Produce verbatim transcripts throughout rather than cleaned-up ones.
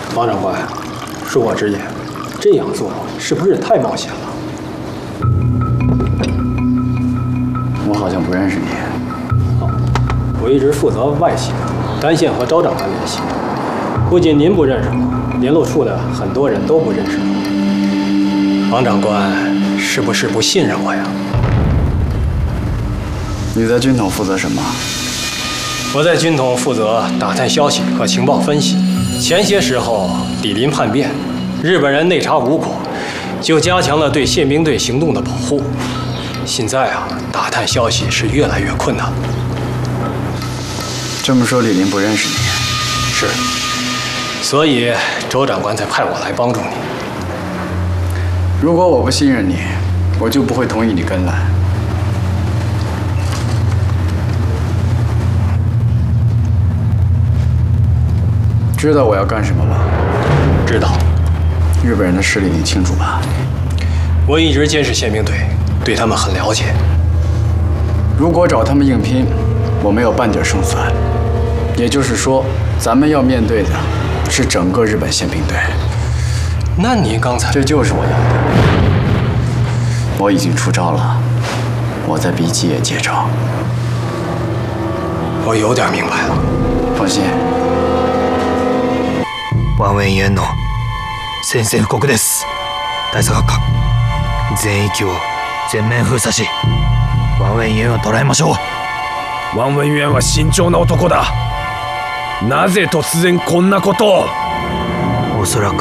王长官，恕我直言，这样做是不是太冒险了？ 我好像不认识你。 哦，我一直负责外协，单线和周长官联系。不仅您不认识我，联络处的很多人都不认识我。王长官是不是不信任我呀？ 你在军统负责什么？ 我在军统负责打探消息和情报分析。前些时候李林叛变，日本人内查无果，就加强了对宪兵队行动的保护。现在啊，打探消息是越来越困难。 这么说，李林不认识你？ 是，所以周长官才派我来帮助你。 如果我不信任你，我就不会同意你跟来。知道我要干什么吗？ 知道。 日本人的势力你清楚吧？ 我一直监视宪兵队，对他们很了解。 如果找他们硬拼，我没有半点胜算。也就是说，咱们要面对的是整个日本宪兵队。 那你刚才…… 这就是我要的。我已经出招了，我在逼吉野接招。 我有点明白了。 放心。 ワンウェイユエンの宣戦布告です。大佐閣下、全域を全面封鎖し、ワンウェイユエンを捕らえましょう。 ワンウェイユエンは慎重な男だ。なぜ突然こんなことを？ おそらく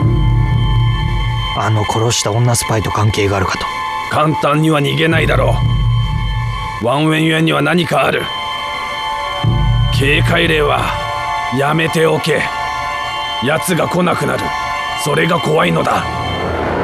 あの殺した女スパイと関係があるかと。 簡単には逃げないだろう。ワンウェイユエンには何かある。警戒令はやめておけ。奴が来なくなる。それが怖いのだ。